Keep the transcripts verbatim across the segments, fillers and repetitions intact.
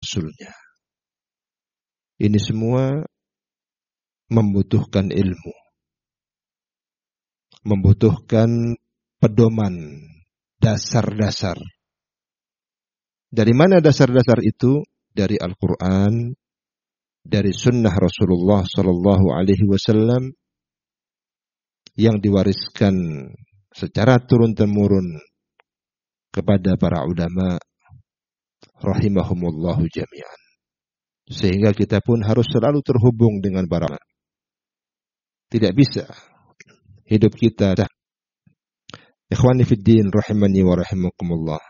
Rasulnya. Ini semua membutuhkan ilmu, membutuhkan pedoman, dasar-dasar. Dari mana dasar-dasar itu? Dari Al-Quran, dari sunnah Rasulullah Sallallahu Alaihi Wasallam yang diwariskan secara turun-temurun kepada para ulama rahimahumullahu jami'an. Sehingga kita pun harus selalu terhubung dengan para ulama. Tidak bisa hidup kita. Ikhwani fid din rahimani wa rahimakumullah.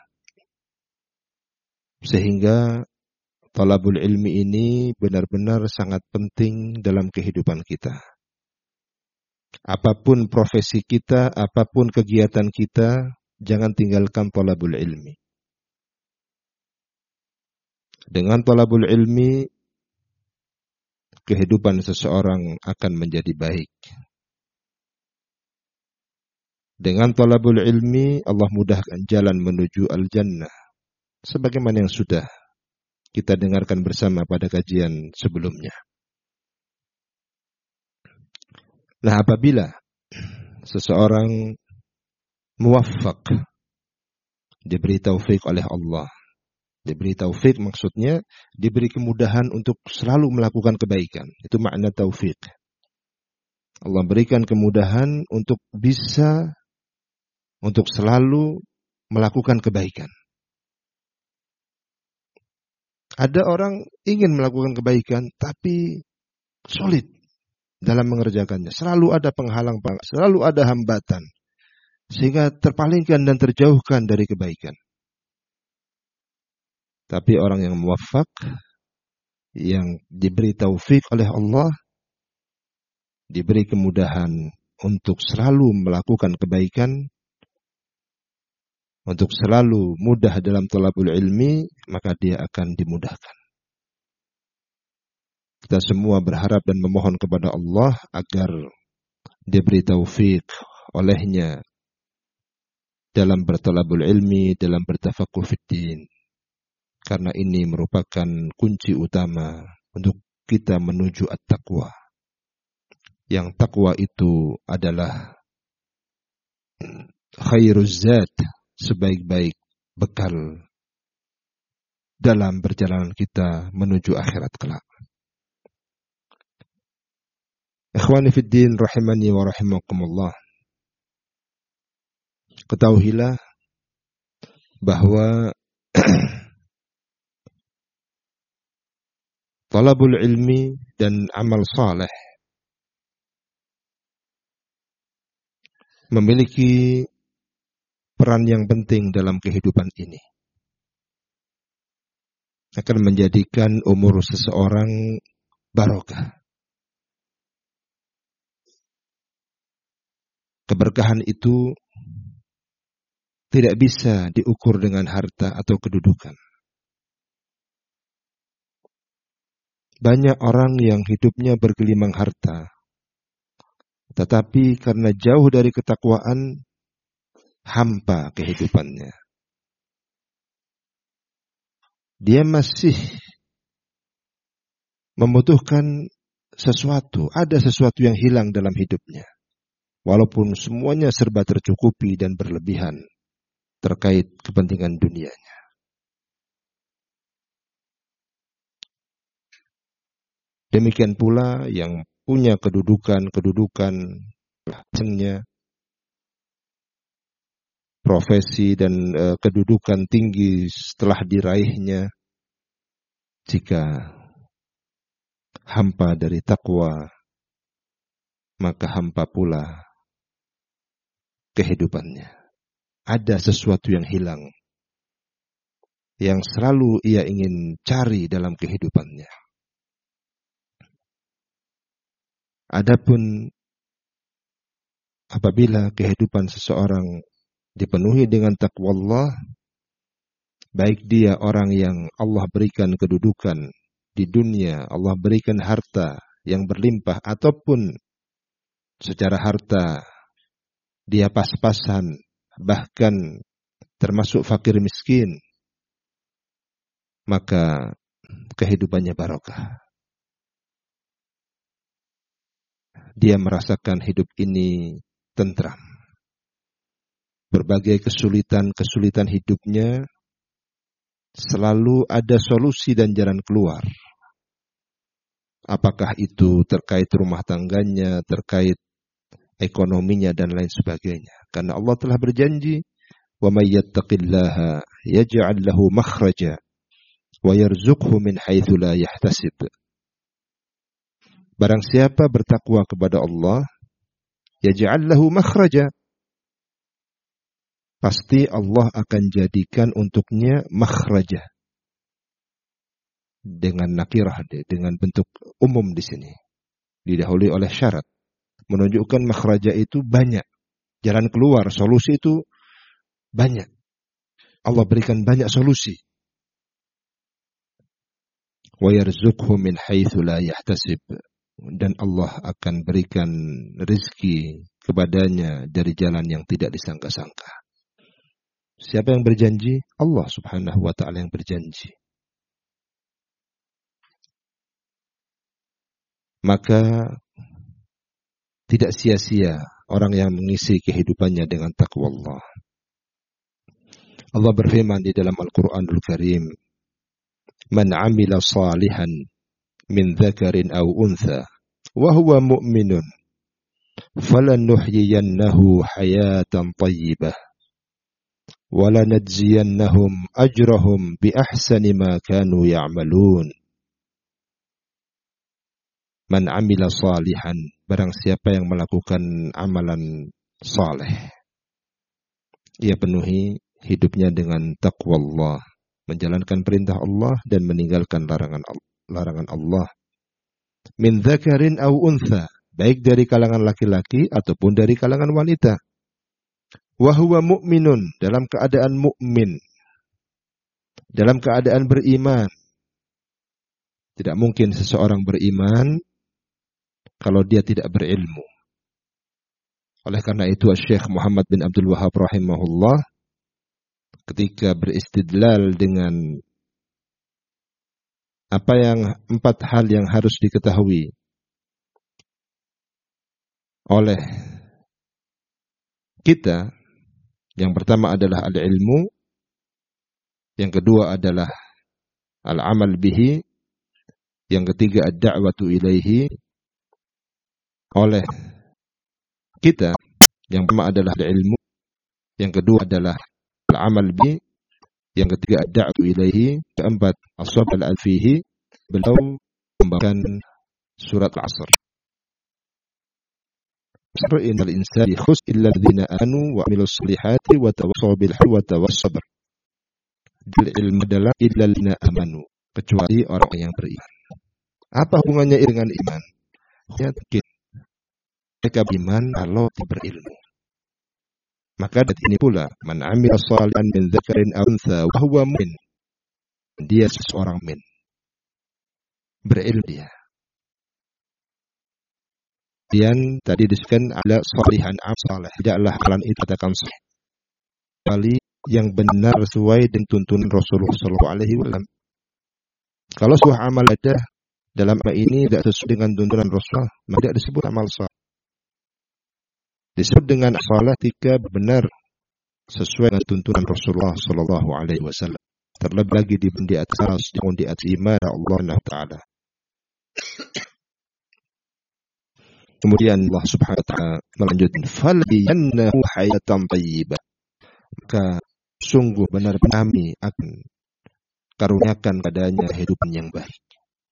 Sehingga talabul ilmi ini benar-benar sangat penting dalam kehidupan kita. Apapun profesi kita, apapun kegiatan kita, jangan tinggalkan talabul ilmi. Dengan talabul ilmi, kehidupan seseorang akan menjadi baik. Dengan talabul ilmi, Allah mudahkan jalan menuju al-jannah. Sebagaimana yang sudah kita dengarkan bersama pada kajian sebelumnya. Nah, apabila seseorang muwaffaq, diberi taufik oleh Allah, diberi taufik maksudnya diberi kemudahan untuk selalu melakukan kebaikan. Itu makna taufik. Allah berikan kemudahan untuk bisa, untuk selalu melakukan kebaikan. Ada orang ingin melakukan kebaikan, tapi sulit dalam mengerjakannya. Selalu ada penghalang, selalu ada hambatan. Sehingga terpalingkan dan terjauhkan dari kebaikan. Tapi orang yang muwaffaq, yang diberi taufik oleh Allah, diberi kemudahan untuk selalu melakukan kebaikan, untuk selalu mudah dalam thalabul ilmi, maka dia akan dimudahkan. Kita semua berharap dan memohon kepada Allah agar diberi taufik olehnya dalam berthalabul ilmi, dalam bertafaqquh fid din. Karena ini merupakan kunci utama untuk kita menuju at-taqwa. Yang taqwa itu adalah khairuz zat, sebaik-baik bekal dalam perjalanan kita menuju akhirat kelak. Ikhwani fid din rahimani wa rahimakumullah. Ketahuilah bahwa talabul ilmi dan amal saleh memiliki peran yang penting dalam kehidupan ini. Akan menjadikan umur seseorang barokah. Keberkahan itu tidak bisa diukur dengan harta atau kedudukan. Banyak orang yang hidupnya bergelimang harta, tetapi karena jauh dari ketakwaan, hampa kehidupannya. Dia masih membutuhkan sesuatu, ada sesuatu yang hilang dalam hidupnya. Walaupun semuanya serba tercukupi dan berlebihan terkait kepentingan dunianya. Demikian pula yang punya kedudukan-kedudukan kedudukan profesi dan e, kedudukan tinggi setelah diraihnya, jika hampa dari takwa, maka hampa pula kehidupannya. Ada sesuatu yang hilang, yang selalu ia ingin cari dalam kehidupannya. Adapun apabila kehidupan seseorang dipenuhi dengan takwa Allah, baik dia orang yang Allah berikan kedudukan di dunia, Allah berikan harta yang berlimpah, ataupun secara harta dia pas-pasan, bahkan termasuk fakir miskin, maka kehidupannya barokah. Dia merasakan hidup ini tentram. Berbagai kesulitan-kesulitan hidupnya selalu ada solusi dan jalan keluar. Apakah itu terkait rumah tangganya, terkait ekonominya dan lain sebagainya. Karena Allah telah berjanji, "Wa may yattaqillaha yaj'al lahu makhraja wa yarzuqhu min haitsu la yahtasib." Barang siapa bertakwa kepada Allah, yaj'al lahu makhraja, pasti Allah akan jadikan untuknya makhraja. Dengan nakirah, dengan bentuk umum di sini. Didahului oleh syarat. Menunjukkan makhraja itu banyak. Jalan keluar, solusi itu banyak. Allah berikan banyak solusi. Wa yarzuqhu min haitsu la yahtasib. Dan Allah akan berikan rezeki kepadanya dari jalan yang tidak disangka-sangka. Siapa yang berjanji? Allah Subhanahu wa ta'ala yang berjanji. Maka tidak sia-sia orang yang mengisi kehidupannya dengan takwa Allah. Allah berfirman di dalam Al-Quranul Karim, "Man 'amila salihan min dzakarin aw untha wa huwa mu'minun falanuhyiyannahu hayatan thayyibah wa lanajziyannahum ajrahum bi ahsani ma kanu ya'malun." Man 'amila salihan, barang siapa yang melakukan amalan saleh, ia penuhi hidupnya dengan taqwa Allah, menjalankan perintah Allah dan meninggalkan larangan larangan Allah. Min dzakarin aw untha, baik dari kalangan laki-laki ataupun dari kalangan wanita. Wa huwa mu'minun, dalam keadaan mukmin, dalam keadaan beriman. Tidak mungkin seseorang beriman kalau dia tidak berilmu. Oleh karena itu Syekh Muhammad bin Abdul Wahhab rahimahullah ketika beristidlal dengan apa yang empat hal yang harus diketahui oleh kita, yang pertama adalah al-ilmu, yang kedua adalah al-amal bihi, yang ketiga ad-da'watu ilaihi. Oleh kita, yang pertama adalah ilmu, yang kedua adalah al-amal bi, yang ketiga ad-da'watu ilaihi, keempat as-sabr al-fihi. Beliau membacakan surat Al-Asr. Innal insani khus illa alladziina aamanu wa 'amilus shalihati wa tawassaw bil haqqi wa tawassaw bis sabr. Ilmu adalah illa alladziina aamanu, kecuali orang yang beriman. Apa hubungannya dengan iman? Yakin. Mereka beriman kalau berilmu. Maka dari ini pula, man 'amila shalihan min dzakarin aw untha wa huwa mu'min, dia seseorang mukmin, berilmu dia. Dan tadi disebutkan ala shalihan saleh, tidaklah amalan itu katakan sahih kecuali yang benar sesuai dengan tuntunan Rasulullah sallallahu alaihi wasallam. Kalau sebuah amal ada dalam amal ini tidak sesuai dengan tuntunan Rasulullah, maka tidak disebut amal saleh. Disebut dengan salah ketika benar sesuai dengan tuntunan Rasulullah sallallahu alaihi wasallam. Terlebih lagi di di atas di atas iman Allah Taala. Kemudian Allah Subhanahu wa taala melanjutkan, "Falyannahu hayatan thayyibah." Maka sungguh benar kami akan karuniakan padanya kehidupan yang baik.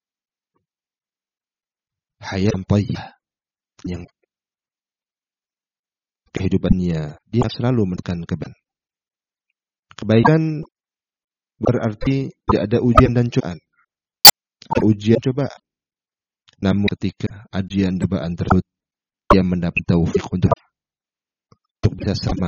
Hayatan thayyibah, yang kehidupannya dia selalu menekan kebaikan. Kebaikan berarti tidak ada ujian dan cobaan. Ada ujian coba. Namun ketika ujian cobaan tersebut, dia mendapat taufik untuk untuk bisa sama